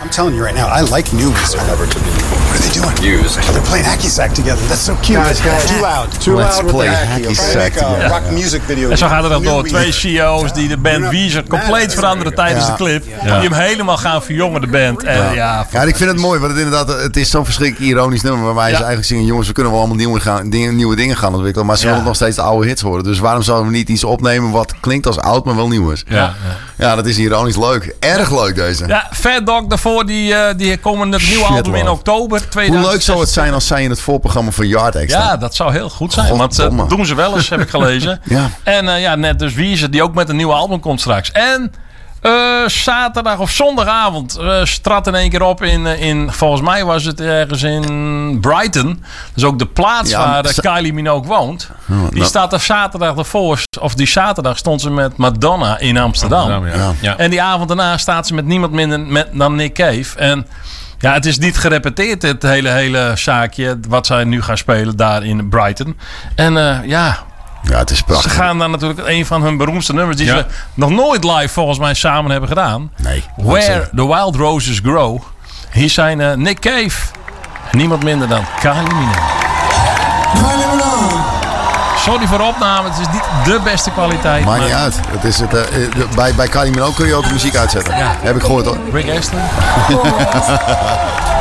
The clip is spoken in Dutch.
telling you right now, I like new Weezer. What are they doing? Used. They're playing hacky sack together. That's so cute. Guys. Too loud. Too Let's loud with play the hacky hacky. sack. Make a rock music video. En zo gaat het dan New door. Weezer. Twee CEO's die de band Weezer compleet veranderen tijdens de clip. Die hem helemaal gaan verjongen, de band. En Ja, ik vind het mooi, want het is zo'n verschrikkelijk ironisch nummer. Waarbij ze eigenlijk zingen, jongens, we kunnen wel allemaal nieuwe dingen gaan ontwikkelen. Maar ze willen nog steeds de oude hits horen. Dus waarom zouden we niet iets opnemen wat klinkt als oud, maar wel nieuw is? Ja, dat is ironisch leuk. Erg leuk deze. Ja, Fat Dog daarvoor, die komen met een nieuw album in oktober 2016. Hoe leuk zou het zijn als zij in het voorprogramma van Yard Act staan? Ja, dat zou heel goed zijn. Want dat doen ze wel eens, heb ik gelezen. En net dus Weezer, die ook met een nieuw album komt straks. En zaterdag of zondagavond trad in één keer op in volgens mij was het ergens in Brighton. Dus ook de plaats waar Kylie Minogue woont. Die staat er zaterdag ervoor. Of die zaterdag stond ze met Madonna in Amsterdam. En die avond daarna staat ze met niemand minder dan Nick Cave. En ja, het is niet gerepeteerd, het hele zaakje. Wat zij nu gaan spelen daar in Brighton. En ja, het is prachtig. Ze gaan dan natuurlijk een van hun beroemdste nummers die ze nog nooit live volgens mij samen hebben gedaan. Nee. Where the Wild Roses Grow. Hier zijn Nick Cave. En niemand minder dan Kylie Minogue. Sorry voor de opname, het is niet de beste kwaliteit. Maakt niet uit. Het is bij Kylie Minogue kun je ook de muziek uitzetten. Heb ik gehoord hoor. Rick Astley.